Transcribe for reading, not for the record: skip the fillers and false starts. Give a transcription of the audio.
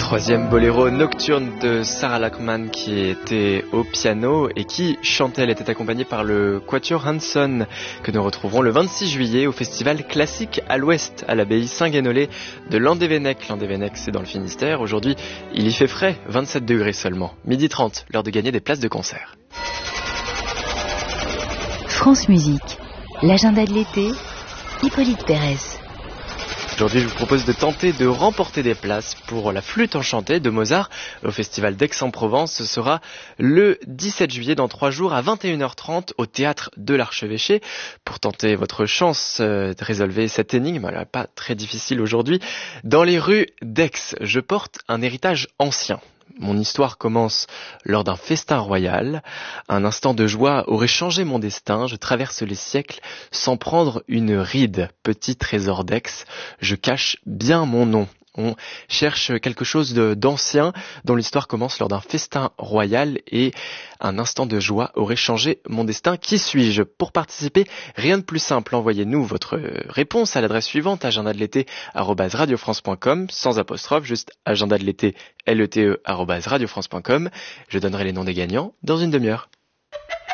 Troisième boléro nocturne de Sarah Lachman qui était au piano et qui chantait. Elle était accompagnée par le Quatuor Hanson que nous retrouverons le 26 juillet au festival classique à l'Ouest à l'abbaye Saint-Guénolé de Landévennec. Landévennec, c'est dans le Finistère. Aujourd'hui, il y fait frais, 27 degrés seulement. 12h30, l'heure de gagner des places de concert. France Musique, l'agenda de l'été, Hippolyte Pérez. Aujourd'hui, je vous propose de tenter de remporter des places pour la flûte enchantée de Mozart au festival d'Aix-en-Provence. Ce sera le 17 juillet, dans 3 jours, à 21h30 au théâtre de l'Archevêché. Pour tenter votre chance de résolver cette énigme, elle n'est pas très difficile aujourd'hui. Dans les rues d'Aix, je porte un héritage ancien. Mon histoire commence lors d'un festin royal. Un instant de joie aurait changé mon destin. Je traverse les siècles sans prendre une ride. Petit trésor d'Aix, je cache bien mon nom. On cherche quelque chose d'ancien dont l'histoire commence lors d'un festin royal et un instant de joie aurait changé mon destin. Qui suis-je? Pour participer, rien de plus simple. Envoyez-nous votre réponse à l'adresse suivante, agendadelété@radiofrance.com, sans apostrophe, juste agendadelété, LETE, @radiofrance.com. Je donnerai les noms des gagnants dans une demi-heure.